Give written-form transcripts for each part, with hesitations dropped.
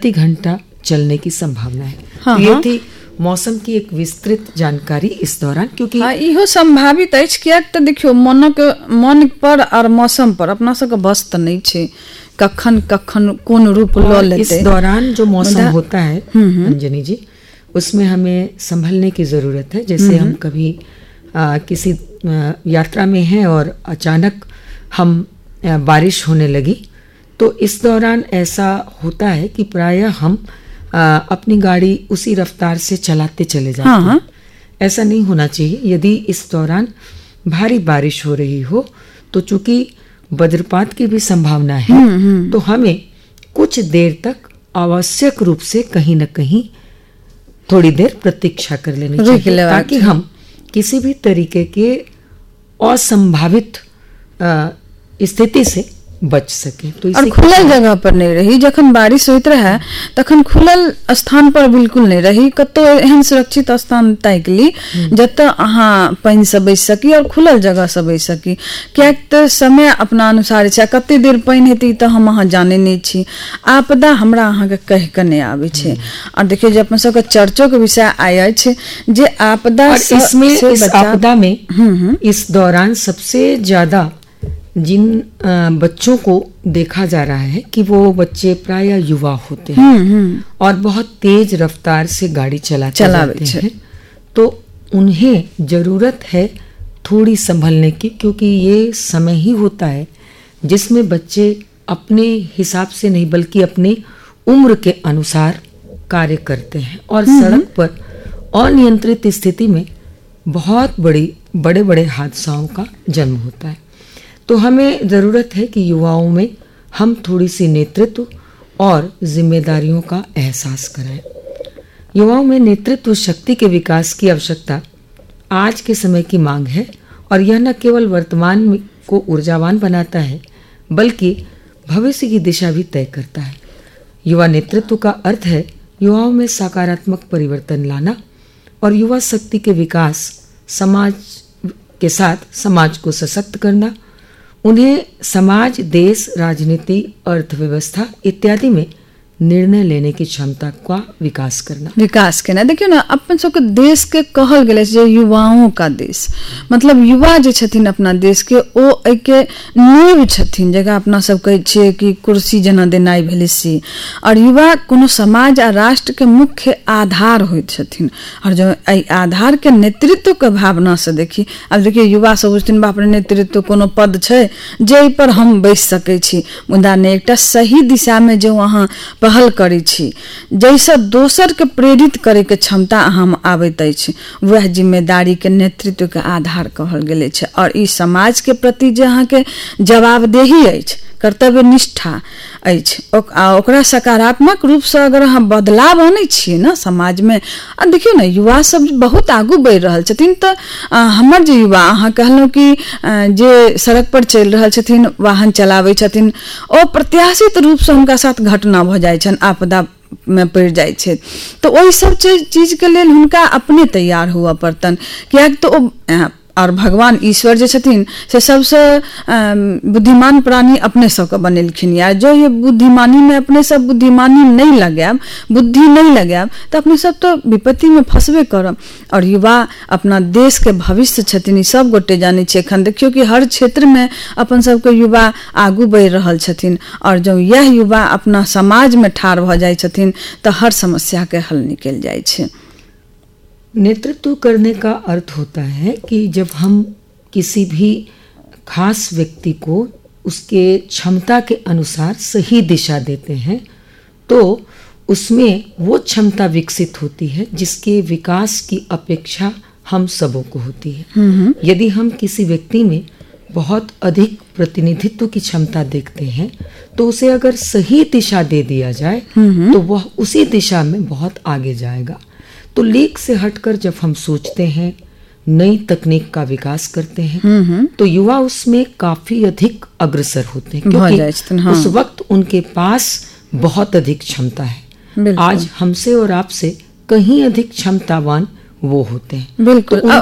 प्रति घंटा चलने की संभावना है। हाँ, तो ये थी मौसम की एक विस्तृत जानकारी इस दौरान, क्योंकि इहो संभावित अछि कियाक तऽ देखियो मन पर और मौसम पर अपना सबके बस तऽ नहीं छै, कखन कोन रूप लऽ लेते। इस दौरान जो मौसम होता है अंजनी जी, उसमें हमें संभलने की जरूरत है। जैसे हम कभी किसी यात्रा में हैं और अचानक हम बारिश होने लगी, तो इस दौरान ऐसा होता है कि प्रायः हम अपनी गाड़ी उसी रफ्तार से चलाते चले जाते हैं। ऐसा नहीं होना चाहिए। यदि इस दौरान भारी बारिश हो रही हो तो चूंकि वज्रपात की भी संभावना है, तो हमें कुछ देर तक आवश्यक रूप से कहीं न कहीं थोड़ी देर प्रतीक्षा कर लेनी चाहिए, ताकि हम किसी भी तरीके के असंभावित स्थिति से बच सके। तो और खुलल जगह पर नहीं रही, जखन बारिश होइत रहे तखन खुलल स्थान पर बिल्कुल नहीं रही। कतो एहन सुरक्षित स्थान ताकि ली जतऽ अहाँ पानि से बचि सकी और खुलल जगह से बचि सकी, कियाक तऽ समय अपना अनुसार छै। कते देर पानि हेतै तऽ हम अहाँ जाने नहीं छी। आपदा हमरा अहाँ के कह के नहीं आवे छै। और देखिए जे अपन सबके चर्चो के विषय आया छै जे आपदा, इसमें इस आपदा में इस दौरान सबसे ज्यादा जिन बच्चों को देखा जा रहा है कि वो बच्चे प्रायः युवा होते हैं और बहुत तेज रफ्तार से गाड़ी चलाते हैं, तो उन्हें जरूरत है थोड़ी संभलने की, क्योंकि ये समय ही होता है जिसमें बच्चे अपने हिसाब से नहीं बल्कि अपने उम्र के अनुसार कार्य करते हैं और सड़क पर अनियंत्रित स्थिति में बहुत बड़े बड़े हादसाओं का जन्म होता है। तो हमें ज़रूरत है कि युवाओं में हम थोड़ी सी नेतृत्व और जिम्मेदारियों का एहसास कराएं। युवाओं में नेतृत्व शक्ति के विकास की आवश्यकता आज के समय की मांग है और यह न केवल वर्तमान को ऊर्जावान बनाता है बल्कि भविष्य की दिशा भी तय करता है। युवा नेतृत्व का अर्थ है युवाओं में सकारात्मक परिवर्तन लाना और युवा शक्ति के विकास समाज के साथ समाज को सशक्त करना, उन्हें समाज, देश, राजनीति, अर्थव्यवस्था इत्यादि में निर्णय लेने की क्षमता का विकास करना। देखियो ना, अपन सबके देश के कहल गेले जे युवाओं का देश, मतलब युवा जे छथिन अपना देश के ओ एके नींव छथिन, जगह अपना सब कहै छियै कि कुर्सी जना देनाइ भेलै सी। और युवा कोनो समाज आ राष्ट्र के मुख्य आधार होइत छथिन। और जो एहि आधार के नेतृत्व के भावना से देखी, अब देखिए युवा सब बुझथिन बाप रे नेतृत्व कोनो पद छै जे पर हम बैस सकै छी, मुदा ने एकटा सही दिशा में जो अहाँ पहल करै छी, जैसे दोसर के प्रेरित करे के क्षमता हम आबैत अछि, वह जिम्मेदारी के नेतृत्व के आधार कहल गेले छै। और ई समाज के प्रति जे अहाँ के जवाबदेही अछि, कर्तव्य निष्ठा अछि, ओकरा सकारात्मक रूप से अगर अहाँ बदलाव आनै छियै ना समाज में। देखियो ना युवा सब बहुत आगू बढ़ि रहल छथिन। तऽ हमर जे युवा अहाँ कहलहुँ कि जे सड़क पर चलि रहल छथिन, वाहन चलाबै छथिन, ओ प्रत्याशित रूप से हुनका साथ घटना भऽ जाइ छनि, आपदा में पड़ जाए छै, तो ओहि सब चीज के लेल हुनका अपने तैयार हुआ पड़तन। कियाक तऽ और भगवान ईश्वर जे छथिन से सबसे बुद्धिमान प्राणी अपने सबके बनेलखिन। या जो ये बुद्धिमानी में अपने सब बुद्धि नहीं लगायब तो अपने सब तो विपत्ति में फंसबे करब। और युवा अपना देश के भविष्य छथिन, ई सब गोटे जाने छै। एखन देखियो कि हर क्षेत्र में अपन सबके युवा आगू बढ़ि रहल छथिन। और जब यह युवा अपना समाज में ठाढ़ भ जाय छथिन तो हर समस्या के हल निकल जाय छै। नेतृत्व करने का अर्थ होता है कि जब हम किसी भी खास व्यक्ति को उसके क्षमता के अनुसार सही दिशा देते हैं तो उसमें वो क्षमता विकसित होती है जिसके विकास की अपेक्षा हम सबों को होती है। यदि हम किसी व्यक्ति में बहुत अधिक प्रतिनिधित्व की क्षमता देखते हैं तो उसे अगर सही दिशा दे दिया जाए तो वह उसी दिशा में बहुत आगे जाएगा। तो लीक से हटकर जब हम सोचते हैं, नई तकनीक का विकास करते हैं, तो युवा उसमें काफी अधिक अग्रसर होते हैं क्योंकि उस वक्त उनके पास बहुत अधिक क्षमता है। आज हमसे और आपसे कहीं अधिक क्षमतावान वो होते हैं। बिल्कुल, तो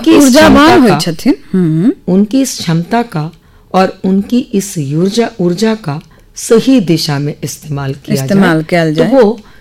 उनकी इस क्षमता का और उनकी इस ऊर्जा का सही दिशा में इस्तेमाल किया जाए तो वो